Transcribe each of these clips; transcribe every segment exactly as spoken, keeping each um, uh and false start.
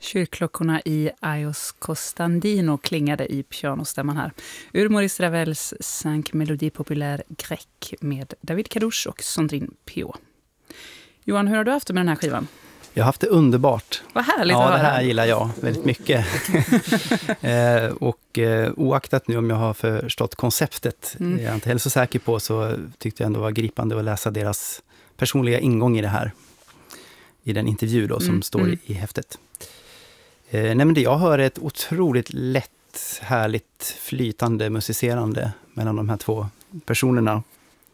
Kyrkklockorna i Aios Costandino klingade i pianostämman här. Ur Maurice Ravels Cinq Mélodies Populaires Grecques med David Kadouche och Sandrine Piau. Johan, hur har du haft det med den här skivan? Jag har haft det underbart. Vad härligt ja, att höra. Ja, det här gillar jag väldigt mycket. eh, och eh, oaktat nu om jag har förstått konceptet, mm. jag är inte heller så säker på, så tyckte jag ändå var gripande att läsa deras personliga ingång i det här. I den intervju då, som mm. står mm. i, i häftet. Eh, nej men det jag hör är ett otroligt lätt, härligt, flytande musicerande mellan de här två personerna.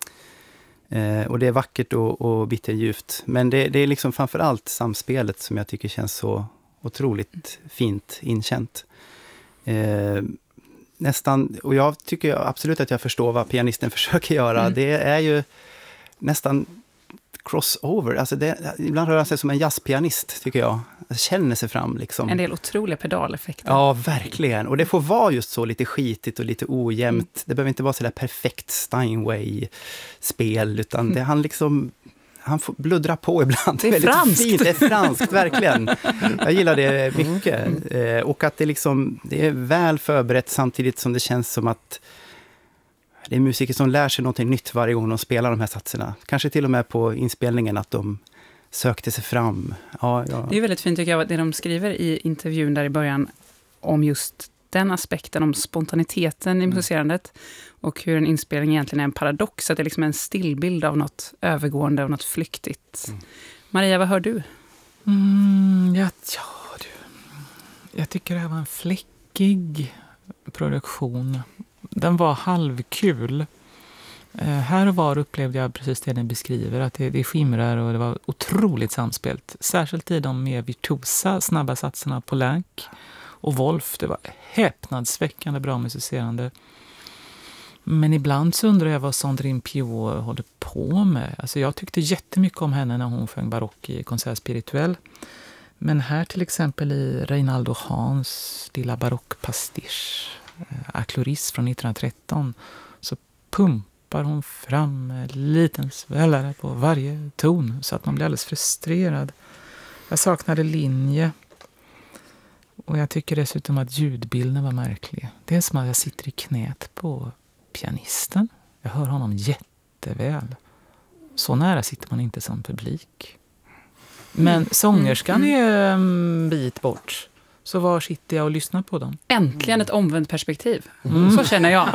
Eh, och det är vackert och, och bitterljuvt. Men det, det är liksom framförallt samspelet som jag tycker känns så otroligt fint inkänt. Eh, nästan, och jag tycker absolut att jag förstår vad pianisten försöker göra. Mm. Det är ju nästan crossover. Alltså det, ibland rör han sig som en jazzpianist, tycker jag. Jag känner sig fram liksom. En del otroliga pedaleffekter. Ja, verkligen. Och det får vara just så lite skitigt och lite ojämnt. Mm. Det behöver inte vara så där perfekt Steinway-spel, utan mm. det han liksom... Han får bluddra på ibland. Det är franskt. Fint. Det är franskt, verkligen. Jag gillar det mycket. Mm. Och att det liksom... Det är väl förberett samtidigt som det känns som att det är musiker som lär sig något nytt varje gång de spelar de här satserna. Kanske till och med på inspelningen att de sökte sig fram. Ja, ja. Det är väldigt fint tycker jag, det de skriver i intervjun där i början om just den aspekten, om spontaniteten i musicerandet mm. och hur en inspelning egentligen är en paradox, att det är liksom en stillbild av något övergående, av något flyktigt. Mm. Maria, vad hör du? Mm, ja, ja, du. Jag tycker det här var en fläckig produktion. Den var halvkul. Eh, här och var upplevde jag precis det den beskriver, att det, det skimrar och det var otroligt samspelt. Särskilt i de mer virtuosa, snabba satserna på Lank och Wolf. Det var häpnadsväckande bra musicerande. Men ibland så undrar jag vad Sandrine Piau håller på med. Alltså jag tyckte jättemycket om henne när hon sjöng barock i Concert Spirituel. Men här till exempel i Reinaldo Hans lilla barockpastisch, Akloris från nittonhundratretton, så pumpar hon fram en liten svällare på varje ton så att man blir alldeles frustrerad. Jag saknade linje och jag tycker dessutom att ljudbilden var märklig. Det är som att jag sitter i knät på pianisten. Jag hör honom jätteväl. Så nära sitter man inte som publik. Men sångerskan är en bit bort. Så var sitter jag och lyssnar på dem? Äntligen ett omvänt perspektiv. Mm. Så känner jag.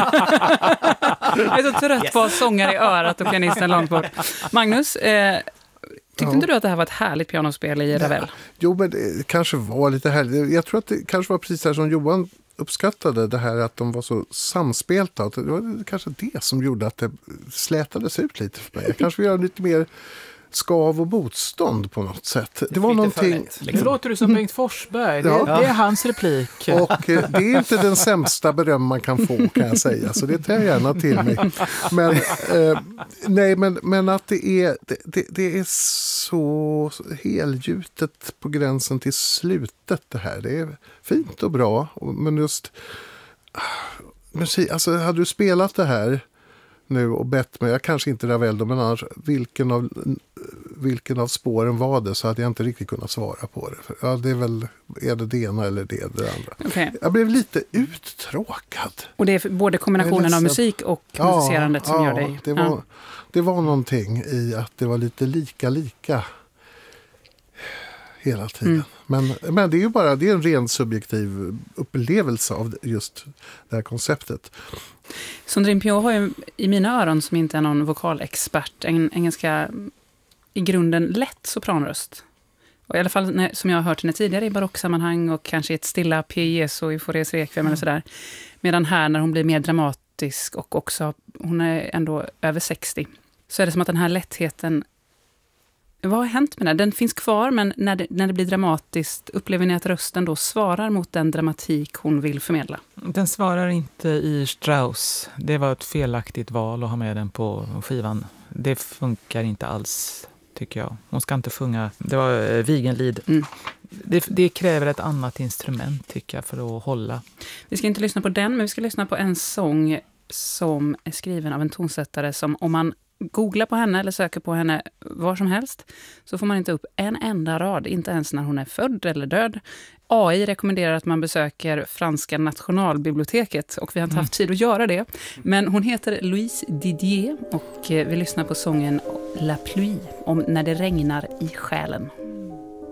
Jag är så trött yes. på sångare i örat och pianisten långt bort. Magnus, eh, tyckte ja. inte du att det här var ett härligt pianospel i Ravel? Ja. Jo, men det kanske var lite härligt. Jag tror att det kanske var precis här som Johan uppskattade, det här att de var så samspelta. Det var kanske det som gjorde att det slätades ut lite för mig. Jag kanske vill göra lite mer skav och motstånd på något sätt. Det var någonting... Lätt, liksom. Nu låter du som Bengt Forsberg. Det, ja. det är hans replik. Och eh, det är inte den sämsta beröm man kan få, kan jag säga. Så det tar jag gärna till mig. Men, eh, nej, men, men att det är, det, det, det är så helgjutet på gränsen till slutet det här. Det är fint och bra. Men just... Musik, alltså, hade du spelat det här nu och bett mig, jag kanske inte Ravel då, men annars, vilken av, vilken av spåren var det, så hade jag inte riktigt kunnat svara på det. För, ja, det är väl, är det det ena eller det, det andra. Okay. Jag blev lite uttråkad. Och det är både kombinationen av musik och ja, musicerandet som ja, gör dig... Det var, ja. det var någonting i att det var lite lika, lika hela tiden. Mm. Men, men det är ju bara, det är en ren subjektiv upplevelse av just det här konceptet. Sandrine Piau har ju i mina öron, som inte är någon vokalexpert, en, en ganska i grunden lätt sopranröst. Och i alla fall när, som jag har hört henne tidigare i barocksammanhang och kanske i ett stilla P. Jesu i Faurés Requiem eller sådär. Medan här när hon blir mer dramatisk och också, hon är ändå över sextio, så är det som att den här lättheten, vad har hänt med den? Den finns kvar, men när det, när det blir dramatiskt, upplever ni att rösten då svarar mot den dramatik hon vill förmedla? Den svarar inte i Strauss. Det var ett felaktigt val att ha med den på skivan. Det funkar inte alls, tycker jag. Hon ska inte sjunga. Det var Wiegenlied. Mm. Det, det kräver ett annat instrument, tycker jag, för att hålla. Vi ska inte lyssna på den, men vi ska lyssna på en sång som är skriven av en tonsättare som, om man googlar på henne eller söker på henne var som helst så får man inte upp en enda rad, inte ens när hon är född eller död. A I rekommenderar att man besöker franska nationalbiblioteket och vi har inte haft tid att göra det. Men hon heter Louise Didier och vi lyssnar på sången La Pluie om när det regnar i själen.